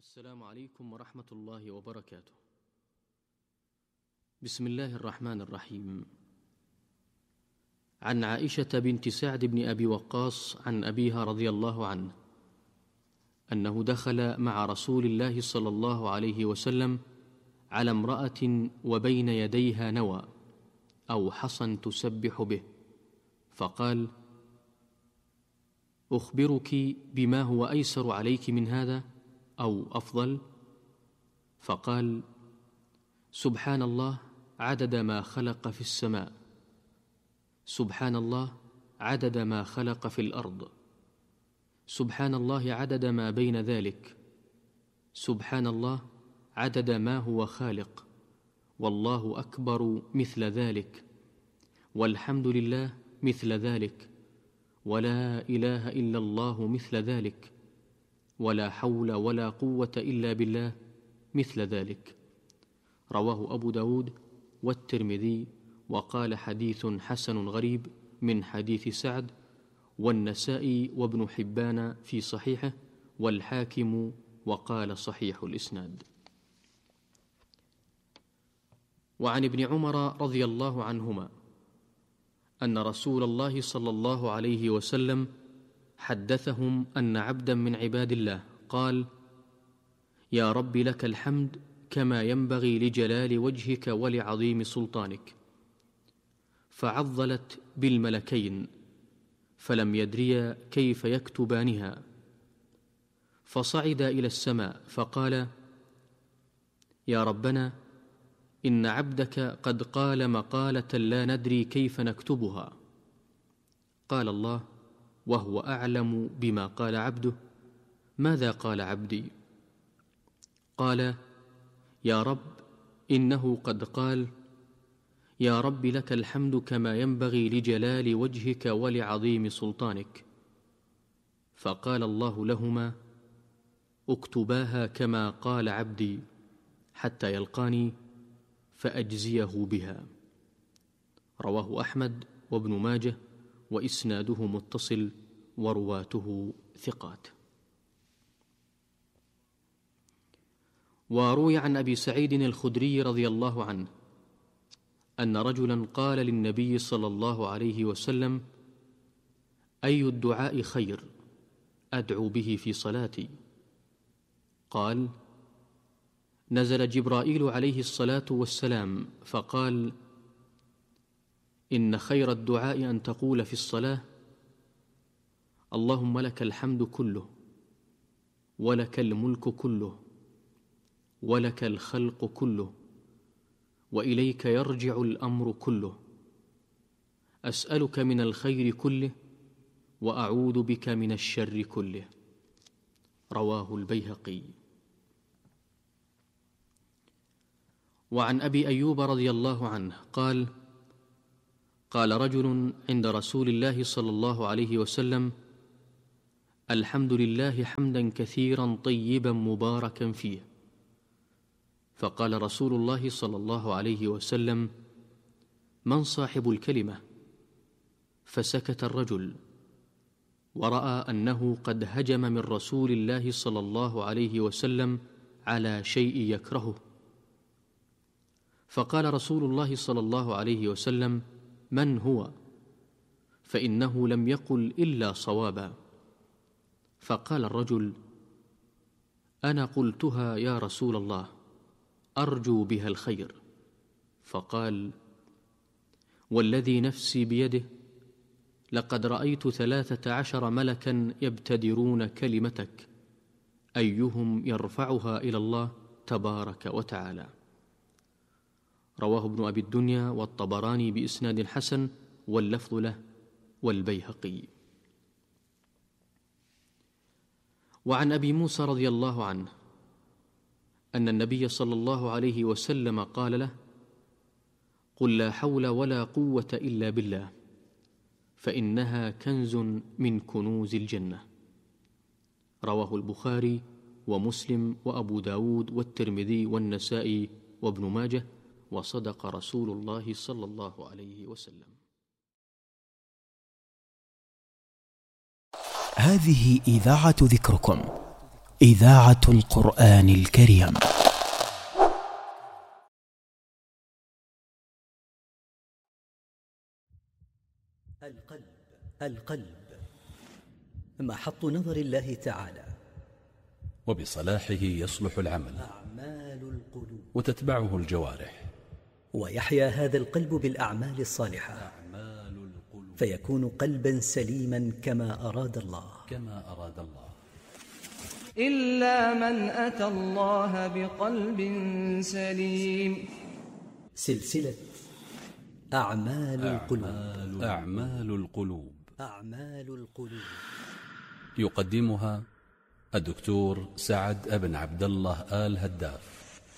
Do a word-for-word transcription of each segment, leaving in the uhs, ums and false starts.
السلام عليكم ورحمة الله وبركاته. بسم الله الرحمن الرحيم. عن عائشة بنت سعد بن أبي وقاص عن أبيها رضي الله عنه أنه دخل مع رسول الله صلى الله عليه وسلم على امرأة وبين يديها نوى أو حصى تسبح به، فقال: أخبرك بما هو أيسر عليك من هذا أو أفضل؟ فقال: سبحان الله عدد ما خلق في السماء، سبحان الله عدد ما خلق في الأرض، سبحان الله عدد ما بين ذلك، سبحان الله عدد ما هو خالق، والله أكبر مثل ذلك، والحمد لله مثل ذلك، ولا إله إلا الله مثل ذلك، ولا حول ولا قوة إلا بالله مثل ذلك. رواه أبو داود والترمذي، وقال حديث حسن غريب من حديث سعد، والنسائي وابن حبان في صحيحه، والحاكم وقال صحيح الإسناد. وعن ابن عمر رضي الله عنهما أن رسول الله صلى الله عليه وسلم حدثهم أن عبدا من عباد الله قال: يا رب لك الحمد كما ينبغي لجلال وجهك ولعظيم سلطانك، فعضلت بالملكين فلم يدريا كيف يكتبانها، فصعد إلى السماء فقال: يا ربنا إن عبدك قد قال مقالة لا ندري كيف نكتبها. قال الله وهو أعلم بما قال عبده: ماذا قال عبدي؟ قال: يا رب إنه قد قال: يا رب لك الحمد كما ينبغي لجلال وجهك ولعظيم سلطانك. فقال الله لهما: اكتباها كما قال عبدي حتى يلقاني فأجزيه بها. رواه أحمد وابن ماجه، وإسناده متصل، ورواته ثقات. وروي عن أبي سعيد الخدري رضي الله عنه أن رجلا قال للنبي صلى الله عليه وسلم: أي الدعاء خير أدعو به في صلاتي؟ قال: نزل جبرائيل عليه الصلاة والسلام فقال: إن خير الدعاء أن تقول في الصلاة: اللهم لك الحمد كله، ولك الملك كله، ولك الخلق كله، وإليك يرجع الأمر كله، أسألك من الخير كله، وأعوذ بك من الشر كله. رواه البيهقي. وعن أبي أيوب رضي الله عنه قال: قال رجل عند رسول الله صلى الله عليه وسلم: الحمد لله حمدا كثيرا طيبا مباركا فيه. فقال رسول الله صلى الله عليه وسلم: من صاحب الكلمة؟ فسكت الرجل، ورأى أنه قد هجم من رسول الله صلى الله عليه وسلم على شيء يكرهه. فقال رسول الله صلى الله عليه وسلم: من هو؟ فإنه لم يقل إلا صوابا. فقال الرجل: أنا قلتها يا رسول الله، أرجو بها الخير. فقال: والذي نفسي بيده لقد رأيت ثلاثة عشر ملكا يبتدرون كلمتك أيهم يرفعها إلى الله تبارك وتعالى. رواه ابن أبي الدنيا والطبراني بإسناد حسن، واللفظ له، والبيهقي. وعن أبي موسى رضي الله عنه أن النبي صلى الله عليه وسلم قال له: قل لا حول ولا قوة إلا بالله، فإنها كنز من كنوز الجنة. رواه البخاري ومسلم وأبو داود والترمذي والنسائي وابن ماجه، وصدق رسول الله صلى الله عليه وسلم. هذه إذاعة ذكركم. إذاعة القرآن الكريم. القلب القلب محط نظر الله تعالى، وبصلاحه يصلح العمل أعمال القلوب، وتتبعه الجوارح، ويحيا هذا القلب بالأعمال الصالحة، أعمال القلوب، فيكون قلبا سليما كما أراد الله كما أراد الله. إلا من أتى الله بقلب سليم. سلسلة أعمال القلوب. أعمال, أعمال القلوب أعمال القلوب يقدمها الدكتور سعد ابن عبد الله آل هداف.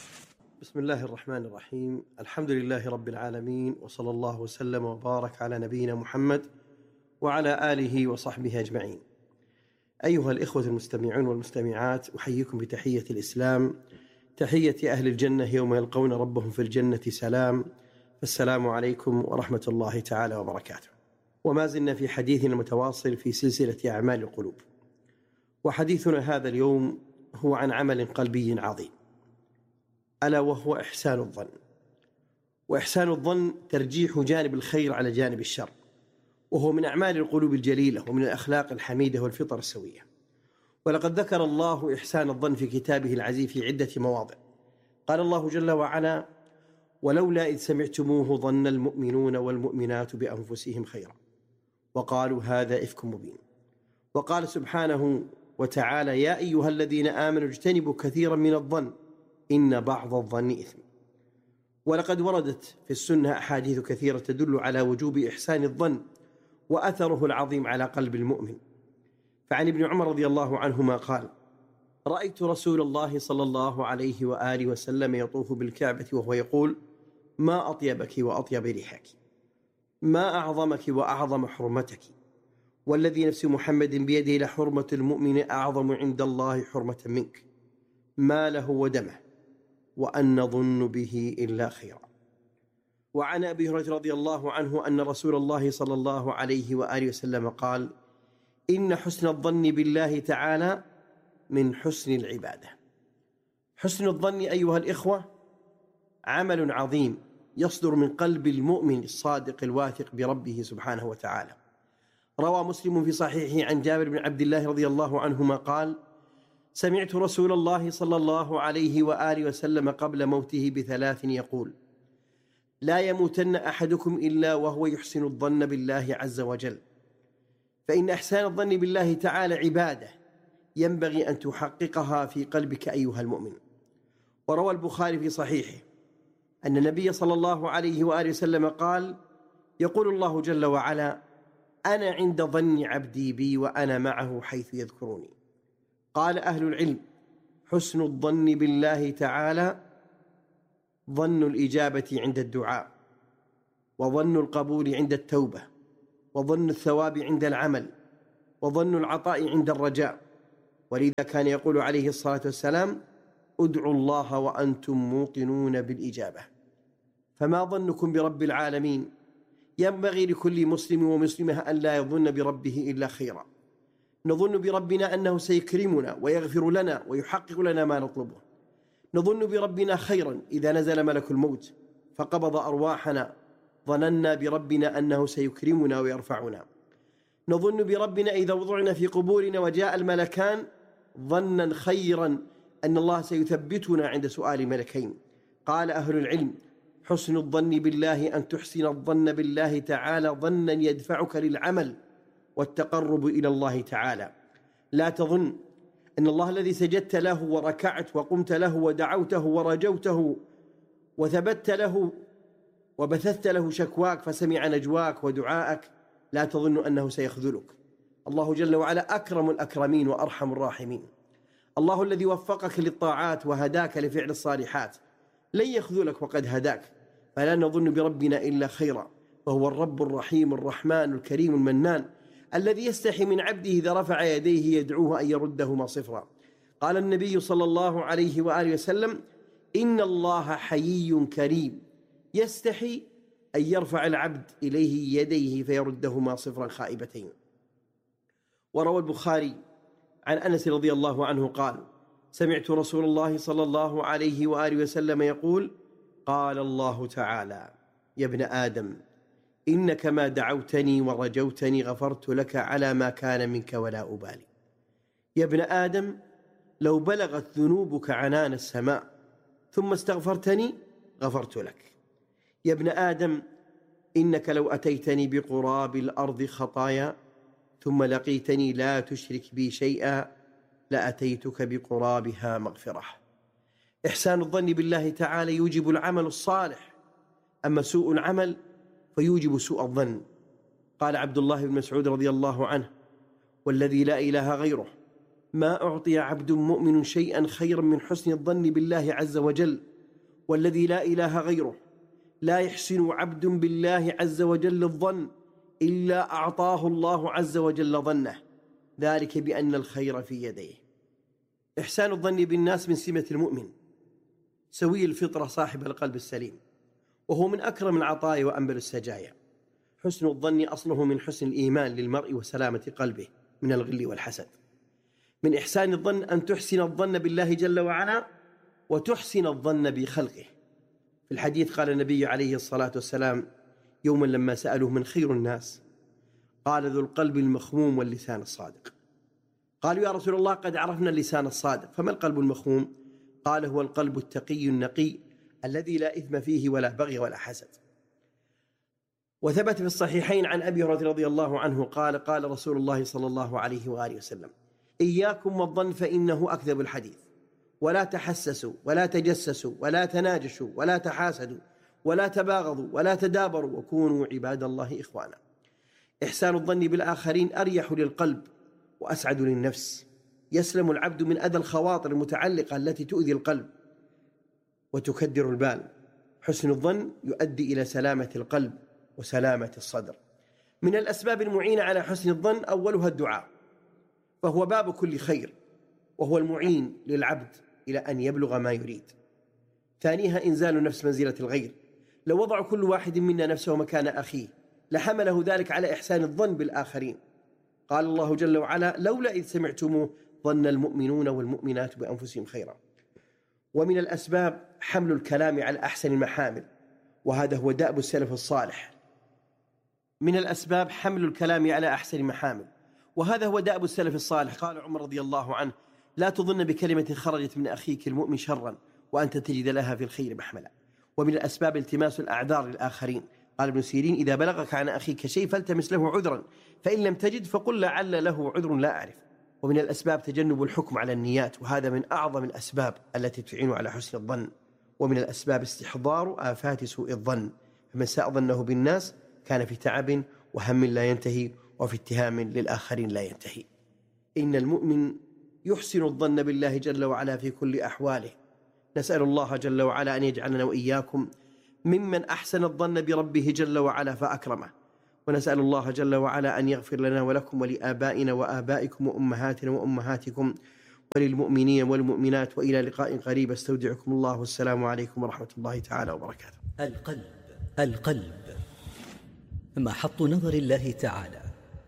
بسم الله الرحمن الرحيم. الحمد لله رب العالمين، وصلى الله وسلم وبارك على نبينا محمد وعلى آله وصحبه أجمعين. أيها الإخوة المستمعون والمستمعات، أحييكم بتحية الإسلام، تحية أهل الجنة يوم يلقون ربهم في الجنة سلام. السلام عليكم ورحمة الله تعالى وبركاته. وما زلنا في حديثنا المتواصل في سلسلة أعمال القلوب، وحديثنا هذا اليوم هو عن عمل قلبي عظيم، ألا وهو إحسان الظن. وإحسان الظن ترجيح جانب الخير على جانب الشر، وهو من أعمال القلوب الجليلة ومن الأخلاق الحميدة والفطر السوية. ولقد ذكر الله إحسان الظن في كتابه العزيز في عدة مواضع. قال الله جل وعلا: ولولا إذ سمعتموه ظن المؤمنون والمؤمنات بأنفسهم خيرا وقالوا هذا إفك مبين. وقال سبحانه وتعالى: يا أيها الذين آمنوا اجتنبوا كثيرا من الظن إن بعض الظن إثم. ولقد وردت في السنة أحاديث كثيرة تدل على وجوب إحسان الظن وأثره العظيم على قلب المؤمن. فعن ابن عمر رضي الله عنهما قال: رأيت رسول الله صلى الله عليه وآله وسلم يطوف بالكعبة وهو يقول: ما أطيبك وأطيب ريحك، ما أعظمك وأعظم حرمتك، والذي نفس محمد بيده لحرمة المؤمن أعظم عند الله حرمة منك، ماله ودمه، وأن نظن به إلا خيرا. وعن أبي هريرة رضي الله عنه أن رسول الله صلى الله عليه وآله وسلم قال: إن حسن الظن بالله تعالى من حسن العبادة. حسن الظن أيها الإخوة عمل عظيم يصدر من قلب المؤمن الصادق الواثق بربه سبحانه وتعالى. روى مسلم في صحيحه عن جابر بن عبد الله رضي الله عنهما قال: سمعت رسول الله صلى الله عليه وآله وسلم قبل موته بثلاث يقول: لا يموتن أحدكم إلا وهو يحسن الظن بالله عز وجل، فإن إحسان الظن بالله تعالى عبادة ينبغي أن تحققها في قلبك أيها المؤمن. وروى البخاري في صحيحه أن النبي صلى الله عليه وآله وسلم قال: يقول الله جل وعلا: أنا عند ظن عبدي بي وأنا معه حيث يذكروني. قال أهل العلم: حسن الظن بالله تعالى ظن الإجابة عند الدعاء، وظن القبول عند التوبة، وظن الثواب عند العمل، وظن العطاء عند الرجاء. ولذا كان يقول عليه الصلاة والسلام: ادعوا الله وأنتم موقنون بالإجابة. فما ظنكم برب العالمين؟ ينبغي لكل مسلم ومسلمة أن لا يظن بربه إلا خيرا. نظن بربنا أنه سيكرمنا ويغفر لنا ويحقق لنا ما نطلبه. نظن بربنا خيرا إذا نزل ملك الموت فقبض أرواحنا، ظننا بربنا أنه سيكرمنا ويرفعنا. نظن بربنا إذا وضعنا في قبورنا وجاء الملكان ظنا خيرا أن الله سيثبتنا عند سؤال ملكين. قال أهل العلم: حسن الظن بالله أن تحسن الظن بالله تعالى ظنا يدفعك للعمل والتقرب إلى الله تعالى. لا تظن أن الله الذي سجدت له وركعت وقمت له ودعوته ورجوته وثبت له وبثثت له شكواك فسمع نجواك ودعاءك، لا تظن أنه سيخذلك. الله جل وعلا أكرم الأكرمين وأرحم الراحمين. الله الذي وفقك للطاعات وهداك لفعل الصالحات لن يخذلك وقد هداك. فلا نظن بربنا إلا خيرا، وهو الرب الرحيم الرحمن الكريم المنان الذي يستحي من عبده إذا رفع يديه يدعوه أن يردهما صفرا. قال النبي صلى الله عليه وآله وسلم: إن الله حيي كريم يستحي أن يرفع العبد إليه يديه فيردهما صفرا خائبتين. وروى البخاري عن أنس رضي الله عنه قال: سمعت رسول الله صلى الله عليه وآله وسلم يقول: قال الله تعالى: يا ابن آدم، إنك ما دعوتني ورجوتني غفرت لك على ما كان منك ولا أبالي. يا ابن آدم، لو بلغت ذنوبك عنان السماء ثم استغفرتني غفرت لك. يا ابن آدم، إنك لو أتيتني بقراب الأرض خطايا ثم لقيتني لا تشرك بي شيئا لأتيتك بقرابها مغفرة. إحسان الظن بالله تعالى يوجب العمل الصالح، أما سوء العمل فيوجب سوء الظن. قال عبد الله بن مسعود رضي الله عنه: والذي لا إله غيره ما أعطي عبد مؤمن شيئا خيرا من حسن الظن بالله عز وجل، والذي لا إله غيره لا يحسن عبد بالله عز وجل الظن إلا أعطاه الله عز وجل ظنه، ذلك بأن الخير في يديه. إحسان الظن بالناس من سمة المؤمن سوي الفطرة صاحب القلب السليم، وهو من أكرم العطايا وأنبل السجايا. حسن الظن أصله من حسن الإيمان للمرء وسلامة قلبه من الغل والحسد. من إحسان الظن أن تحسن الظن بالله جل وعلا وتحسن الظن بخلقه. في الحديث قال النبي عليه الصلاة والسلام يوما لما سألوه: من خير الناس؟ قال: ذو القلب المخموم واللسان الصادق. قالوا: يا رسول الله، قد عرفنا اللسان الصادق، فما القلب المخموم؟ قال: هو القلب التقي النقي الذي لا إثم فيه ولا بغي ولا حسد. وثبت في الصحيحين عن أبي هريرة رضي الله عنه قال: قال رسول الله صلى الله عليه وآله وسلم: إياكم والظن فإنه أكذب الحديث، ولا تحسسوا ولا تجسسوا ولا تناجشوا ولا تحاسدوا ولا تباغضوا ولا تدابروا وكونوا عباد الله إخوانا. إحسان الظن بالآخرين أريح للقلب وأسعد للنفس، يسلم العبد من أذى الخواطر المتعلقة التي تؤذي القلب وتكدر البال. حسن الظن يؤدي إلى سلامة القلب وسلامة الصدر. من الأسباب المعينة على حسن الظن أولها الدعاء، فهو باب كل خير، وهو المعين للعبد إلى أن يبلغ ما يريد. ثانيها إنزال النفس منزلة الغير. لو وضع كل واحد منا نفسه مكان أخيه لحمله ذلك على إحسان الظن بالآخرين. قال الله جل وعلا: لولا إذ سمعتموه ظن المؤمنون والمؤمنات بأنفسهم خيرا. ومن الأسباب حمل الكلام على أحسن المحامل، وهذا هو دأب السلف الصالح. من الأسباب حمل الكلام على أحسن محامل، وهذا هو دأب السلف الصالح. قال عمر رضي الله عنه: لا تظن بكلمة خرجت من أخيك المؤمن شرا وأنت تجد لها في الخير محملا. ومن الأسباب التماس الأعذار للآخرين. قال ابن سيرين: إذا بلغك عن أخيك شيء فالتمس له عذرا، فإن لم تجد فقل لعل له عذر لا أعرف. ومن الأسباب تجنب الحكم على النيات، وهذا من أعظم الأسباب التي تعين على حسن الظن. ومن الأسباب استحضار آفات سوء الظن، فمن ساء ظنه بالناس كان في تعب وهم لا ينتهي وفي اتهام للآخرين لا ينتهي. إن المؤمن يحسن الظن بالله جل وعلا في كل أحواله. نسأل الله جل وعلا أن يجعلنا وإياكم ممن أحسن الظن بربه جل وعلا فأكرمه، ونسأل الله جل وعلا أن يغفر لنا ولكم ولآبائنا وآبائكم وأمهاتنا وأمهاتكم وللمؤمنين والمؤمنات، وإلى لقاء قريب. استودعكم الله، والسلام عليكم ورحمة الله تعالى وبركاته. القلب القلب محط نظر الله تعالى،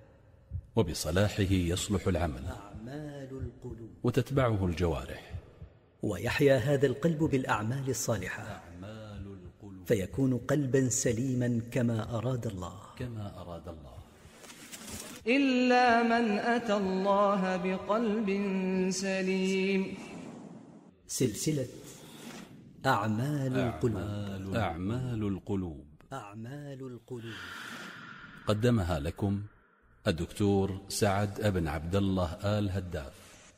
وبصلاحه يصلح العمل أعمال القلوب، وتتبعه الجوارح، ويحيا هذا القلب بالأعمال الصالحة، أعمال القلوب، فيكون قلبا سليما كما أراد الله كما أراد الله. إلا من أتى الله بقلب سليم. سلسلة أعمال القلوب. أعمال, أعمال القلوب أعمال القلوب قدمها لكم الدكتور سعد بن عبد الله آل هداف.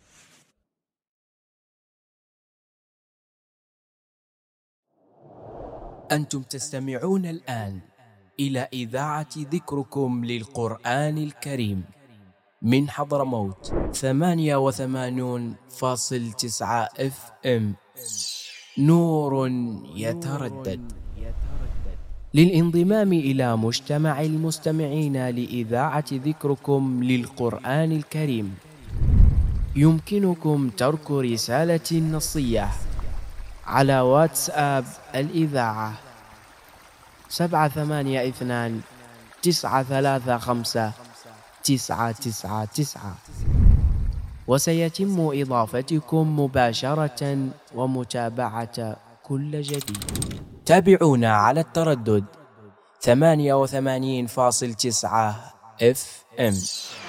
أنتم تستمعون الآن إلى إذاعة ذكركم للقرآن الكريم من حضرموت ثمانية وثمانون فاصل تسعة اف ام. نور يتردد. للانضمام إلى مجتمع المستمعين لإذاعة ذكركم للقرآن الكريم يمكنكم ترك رسالة نصية على واتساب الإذاعة سبعة ثمانية اثنان تسعة ثلاثة خمسة تسعة تسعة تسعة. وسيتم إضافتكم مباشرة ومتابعة كل جديد. تابعونا على التردد ثمانية وثمانين فاصلة تسعة إف إم.